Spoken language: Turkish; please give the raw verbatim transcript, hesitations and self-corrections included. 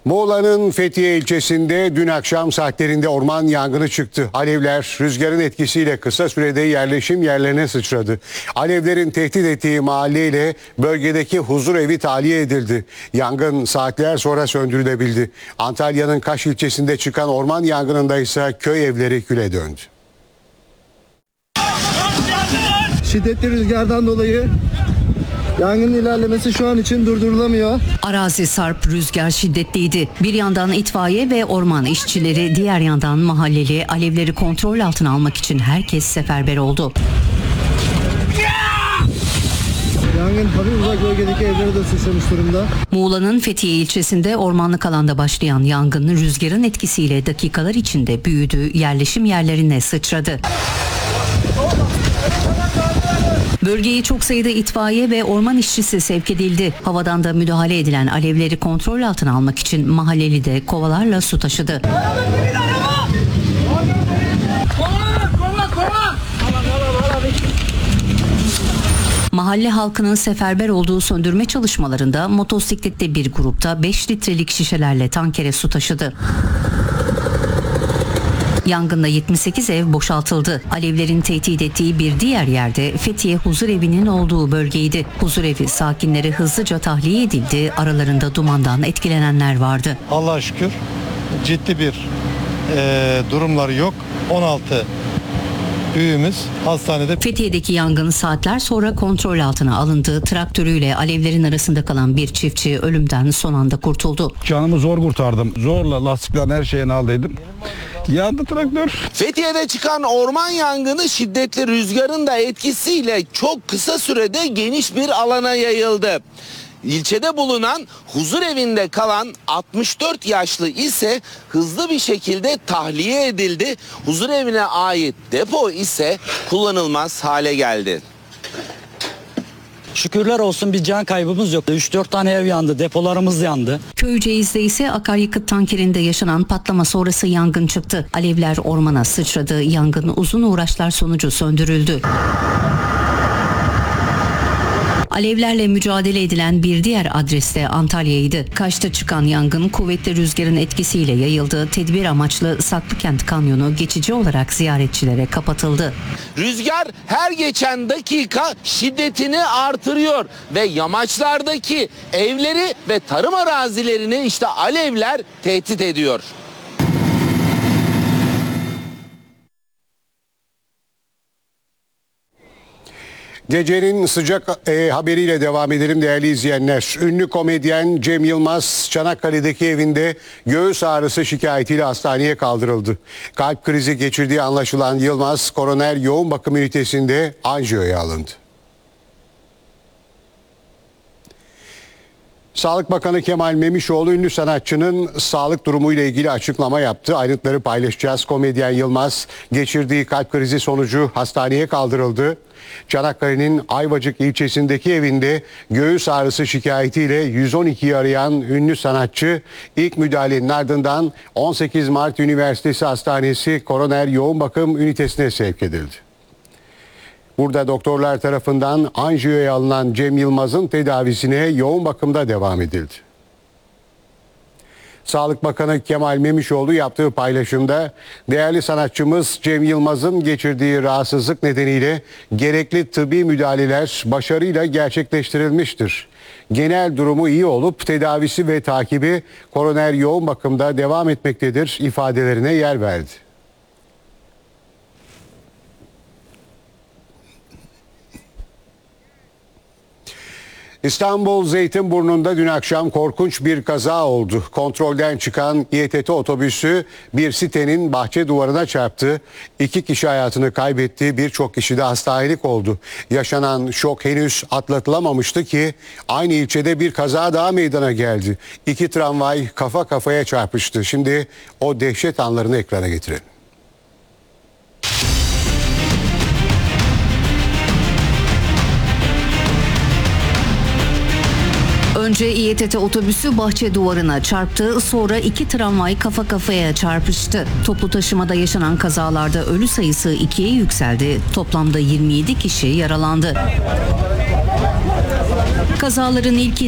Muğla'nın Fethiye ilçesinde dün akşam saatlerinde orman yangını çıktı. Alevler rüzgarın etkisiyle kısa sürede yerleşim yerlerine sıçradı. Alevlerin tehdit ettiği mahalleyle bölgedeki huzurevi tahliye edildi. Yangın saatler sonra söndürülebildi. Antalya'nın Kaş ilçesinde çıkan orman yangınında ise köy evleri küle döndü. Şiddetli rüzgardan dolayı yangının ilerlemesi şu an için durdurulamıyor. Arazi sarp, rüzgar şiddetliydi. Bir yandan itfaiye ve orman işçileri, diğer yandan mahalleli alevleri kontrol altına almak için herkes seferber oldu. Yangın hafif uzak bölgedeki evlere de sıçramış durumda. Muğla'nın Fethiye ilçesinde ormanlık alanda başlayan yangın rüzgarın etkisiyle dakikalar içinde büyüdü, yerleşim yerlerine sıçradı. Bölgeye çok sayıda itfaiye ve orman işçisi sevk edildi. Havadan da müdahale edilen alevleri kontrol altına almak için mahalleli de kovalarla su taşıdı. Mahalle halkının seferber olduğu söndürme çalışmalarında motosiklette bir grupta beş litrelik şişelerle tankere su taşıdı. Yangında yetmiş sekiz ev boşaltıldı. Alevlerin tehdit ettiği bir diğer yerde Fethiye Huzurevi'nin olduğu bölgeydi. Huzurevi sakinleri hızlıca tahliye edildi. Aralarında dumandan etkilenenler vardı. Allah'a şükür ciddi bir e, durumları yok. on altı büyüğümüz hastanede. Fethiye'deki yangın saatler sonra kontrol altına alındı. Traktörüyle alevlerin arasında kalan bir çiftçi ölümden son anda kurtuldu. Canımı zor kurtardım. Zorla lastiklerin her şeyini aldıydım. Yandı traktör. Fethiye'de çıkan orman yangını şiddetli rüzgarın da etkisiyle çok kısa sürede geniş bir alana yayıldı. İlçede bulunan huzurevinde kalan altmış dört yaşlı ise hızlı bir şekilde tahliye edildi. Huzurevine ait depo ise kullanılmaz hale geldi. Şükürler olsun bir can kaybımız yok. üç dört tane ev yandı, depolarımız yandı. Köyceğiz'de ise akaryakıt tankerinde yaşanan patlama sonrası yangın çıktı. Alevler ormana sıçradı. Yangın uzun uğraşlar sonucu söndürüldü. Alevlerle mücadele edilen bir diğer adres de Antalya'ydı. Kaş'ta çıkan yangın kuvvetli rüzgarın etkisiyle yayıldı. Tedbir amaçlı Saklıkent Kanyonu geçici olarak ziyaretçilere kapatıldı. Rüzgar her geçen dakika şiddetini artırıyor ve yamaçlardaki evleri ve tarım arazilerini işte alevler tehdit ediyor. Gecenin sıcak e, haberiyle devam edelim değerli izleyenler. Ünlü komedyen Cem Yılmaz Çanakkale'deki evinde göğüs ağrısı şikayetiyle hastaneye kaldırıldı. Kalp krizi geçirdiği anlaşılan Yılmaz koroner yoğun bakım ünitesinde anjiyoya alındı. Sağlık Bakanı Kemal Memişoğlu ünlü sanatçının sağlık durumuyla ilgili açıklama yaptı. Ayrıntıları paylaşacağız. Komedyen Yılmaz geçirdiği kalp krizi sonucu hastaneye kaldırıldı. Çanakkale'nin Ayvacık ilçesindeki evinde göğüs ağrısı şikayetiyle yüz on ikiyi arayan ünlü sanatçı ilk müdahalenin ardından on sekiz Mart Üniversitesi Hastanesi Koroner Yoğun Bakım Ünitesi'ne sevk edildi. Burada doktorlar tarafından anjiyoya alınan Cem Yılmaz'ın tedavisine yoğun bakımda devam edildi. Sağlık Bakanı Kemal Memişoğlu yaptığı paylaşımda değerli sanatçımız Cem Yılmaz'ın geçirdiği rahatsızlık nedeniyle gerekli tıbbi müdahaleler başarıyla gerçekleştirilmiştir. Genel durumu iyi olup tedavisi ve takibi koroner yoğun bakımda devam etmektedir ifadelerine yer verdi. İstanbul Zeytinburnu'nda dün akşam korkunç bir kaza oldu. Kontrolden çıkan İ T T otobüsü bir sitenin bahçe duvarına çarptı. İki kişi hayatını kaybetti, birçok kişi de hastanelik oldu. Yaşanan şok henüz atlatılamamıştı ki aynı ilçede bir kaza daha meydana geldi. İki tramvay kafa kafaya çarpıştı. Şimdi o dehşet anlarını ekrana getirelim. Önce İ T T otobüsü bahçe duvarına çarptı, sonra iki tramvay kafa kafaya çarpıştı. Toplu taşımada yaşanan kazalarda ölü sayısı ikiye yükseldi. Toplamda yirmi yedi kişi yaralandı. Kazaların ilki